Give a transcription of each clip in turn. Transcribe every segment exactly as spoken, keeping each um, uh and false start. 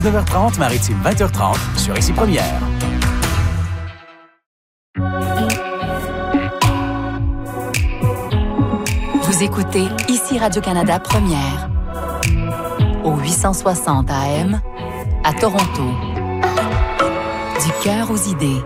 neuf heures trente, Maritime vingt heures trente sur Ici Première. Vous écoutez Ici Radio-Canada Première. Au huit cent soixante A M, à Toronto. Du cœur aux idées.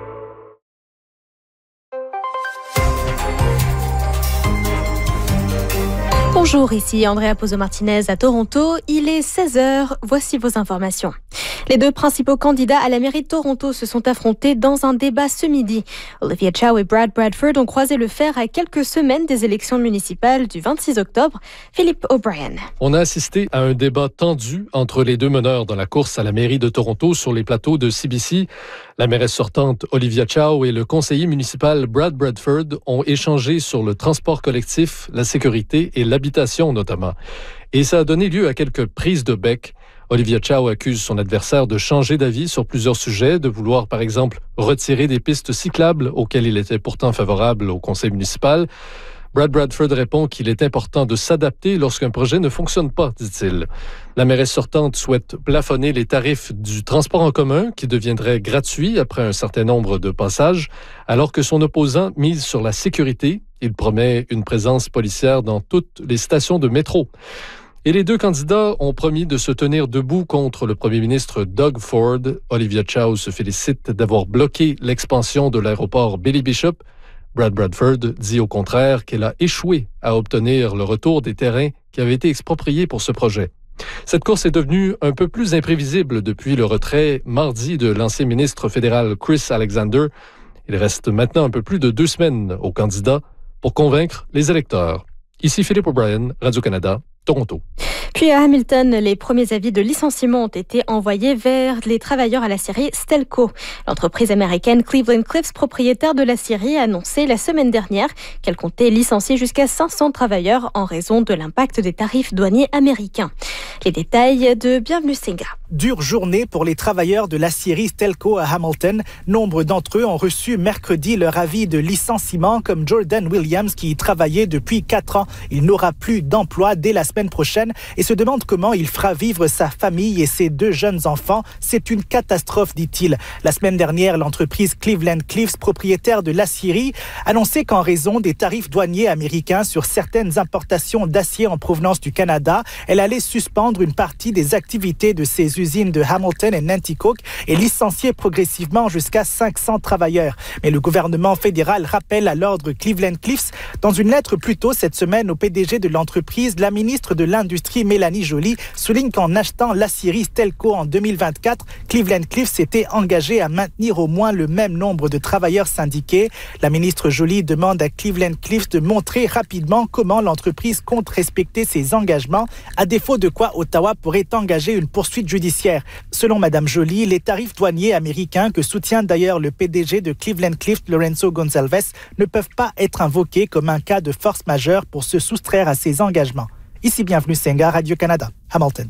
Bonjour, ici Andrea Pozo-Martinez à Toronto. Il est seize heures, voici vos informations. Les deux principaux candidats à la mairie de Toronto se sont affrontés dans un débat ce midi. Olivia Chow et Brad Bradford ont croisé le fer à quelques semaines des élections municipales du vingt-six octobre. Philippe O'Brien. On a assisté à un débat tendu entre les deux meneurs dans la course à la mairie de Toronto sur les plateaux de C B C. La mairesse sortante Olivia Chow et le conseiller municipal Brad Bradford ont échangé sur le transport collectif, la sécurité et l'habitation notamment. Et ça a donné lieu à quelques prises de bec. Olivia Chow accuse son adversaire de changer d'avis sur plusieurs sujets, de vouloir par exemple retirer des pistes cyclables auxquelles il était pourtant favorable au conseil municipal. Brad Bradford répond qu'il est important de s'adapter lorsqu'un projet ne fonctionne pas, dit-il. La mairesse sortante souhaite plafonner les tarifs du transport en commun qui deviendrait gratuit après un certain nombre de passages, alors que son opposant mise sur la sécurité. Il promet une présence policière dans toutes les stations de métro. Et les deux candidats ont promis de se tenir debout contre le premier ministre Doug Ford. Olivia Chow se félicite d'avoir bloqué l'expansion de l'aéroport Billy Bishop. Brad Bradford dit au contraire qu'elle a échoué à obtenir le retour des terrains qui avaient été expropriés pour ce projet. Cette course est devenue un peu plus imprévisible depuis le retrait mardi de l'ancien ministre fédéral Chris Alexander. Il reste maintenant un peu plus de deux semaines aux candidats pour convaincre les électeurs. Ici Philippe O'Brien, Radio-Canada, Toronto. Puis à Hamilton, les premiers avis de licenciement ont été envoyés vers les travailleurs à l'aciérie Stelco. L'entreprise américaine Cleveland-Cliffs, propriétaire de l'aciérie, a annoncé la semaine dernière qu'elle comptait licencier jusqu'à cinq cents travailleurs en raison de l'impact des tarifs douaniers américains. Les détails de Bienvenue Senga. Dure journée pour les travailleurs de l'aciérie Stelco à Hamilton. Nombre d'entre eux ont reçu mercredi leur avis de licenciement, comme Jordan Williams qui y travaillait depuis quatre ans. Il n'aura plus d'emploi dès la semaine prochaine et se demande comment il fera vivre sa famille et ses deux jeunes enfants. C'est une catastrophe, dit-il. La semaine dernière, l'entreprise Cleveland-Cliffs, propriétaire de l'aciérie, annonçait qu'en raison des tarifs douaniers américains sur certaines importations d'acier en provenance du Canada, elle allait suspendre une partie des activités de ses usines de Hamilton et Nanticoke et licencier progressivement jusqu'à cinq cents travailleurs. Mais le gouvernement fédéral rappelle à l'ordre Cleveland-Cliffs. Dans une lettre plus tôt cette semaine au P D G de l'entreprise, la ministre de l'Industrie, Mélanie Joly, souligne qu'en achetant l'aciérie Stelco en deux mille vingt-quatre, Cleveland-Cliffs s'était engagé à maintenir au moins le même nombre de travailleurs syndiqués. La ministre Joly demande à Cleveland-Cliffs de montrer rapidement comment l'entreprise compte respecter ses engagements, à défaut de quoi Ottawa pourrait engager une poursuite judiciaire. Selon Mme Joly, les tarifs douaniers américains, que soutient d'ailleurs le P D G de Cleveland-Cliffs, Lorenzo Gonçalves, ne peuvent pas être invoqués comme un cas de force majeure pour se soustraire à ses engagements. Ici Bienvenue Senga, Radio-Canada, Hamilton.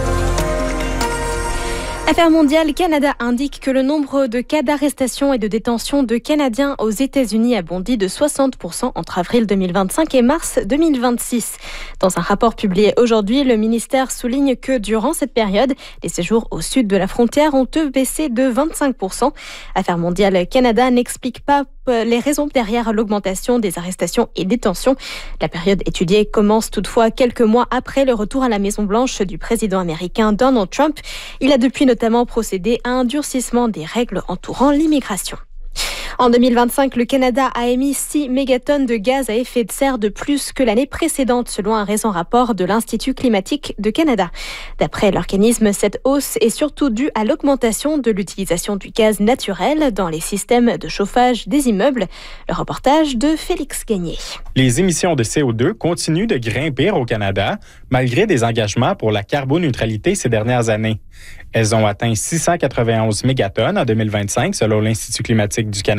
Affaires mondiales Canada indique que le nombre de cas d'arrestation et de détention de Canadiens aux États-Unis a bondi de soixante pour cent entre avril deux mille vingt-cinq et mars deux mille vingt-six. Dans un rapport publié aujourd'hui, le ministère souligne que durant cette période, les séjours au sud de la frontière ont eux baissé de vingt-cinq pour cent. Affaires mondiales Canada n'explique pas les raisons derrière l'augmentation des arrestations et détentions. La période étudiée commence toutefois quelques mois après le retour à la Maison-Blanche du président américain Donald Trump. Il a depuis notamment procédé à un durcissement des règles entourant l'immigration. En deux mille vingt-cinq, le Canada a émis six mégatonnes de gaz à effet de serre de plus que l'année précédente, selon un récent rapport de l'Institut climatique de Canada. D'après l'organisme, cette hausse est surtout due à l'augmentation de l'utilisation du gaz naturel dans les systèmes de chauffage des immeubles. Le reportage de Félix Gagné. Les émissions de C O deux continuent de grimper au Canada, malgré des engagements pour la carboneutralité ces dernières années. Elles ont atteint six cent quatre-vingt-onze mégatonnes en deux mille vingt-cinq, selon l'Institut climatique du Canada.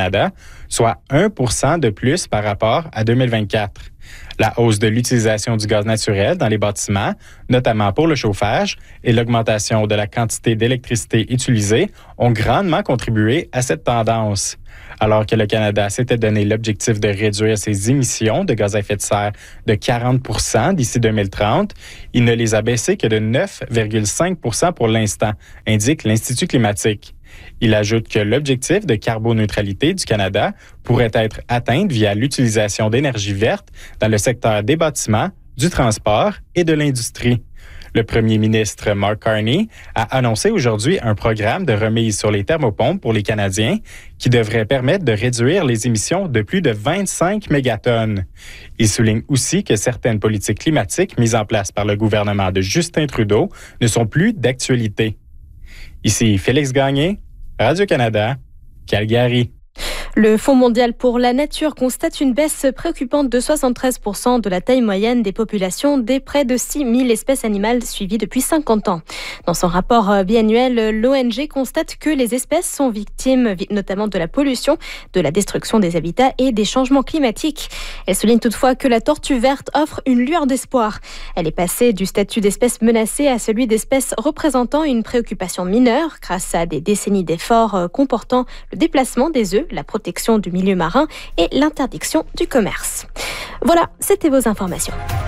Canada, soit un pour cent de plus par rapport à deux mille vingt-quatre. La hausse de l'utilisation du gaz naturel dans les bâtiments, notamment pour le chauffage, et l'augmentation de la quantité d'électricité utilisée ont grandement contribué à cette tendance. Alors que le Canada s'était donné l'objectif de réduire ses émissions de gaz à effet de serre de quarante pour cent d'ici deux mille trente, il ne les a baissées que de neuf virgule cinq pour cent pour l'instant, indique l'Institut climatique. Il ajoute que l'objectif de carboneutralité du Canada pourrait être atteint via l'utilisation d'énergie verte dans le secteur des bâtiments, du transport et de l'industrie. Le premier ministre Mark Carney a annoncé aujourd'hui un programme de remise sur les thermopompes pour les Canadiens qui devrait permettre de réduire les émissions de plus de vingt-cinq mégatonnes. Il souligne aussi que certaines politiques climatiques mises en place par le gouvernement de Justin Trudeau ne sont plus d'actualité. Ici Félix Gagné, Radio-Canada, Calgary. Le Fonds mondial pour la nature constate une baisse préoccupante de soixante-treize pour cent de la taille moyenne des populations des près de six mille espèces animales suivies depuis cinquante ans. Dans son rapport biannuel, l'O N G constate que les espèces sont victimes notamment de la pollution, de la destruction des habitats et des changements climatiques. Elle souligne toutefois que la tortue verte offre une lueur d'espoir. Elle est passée du statut d'espèce menacée à celui d'espèce représentant une préoccupation mineure grâce à des décennies d'efforts comportant le déplacement des œufs, la protection du milieu marin et l'interdiction du commerce. Voilà, c'était vos informations.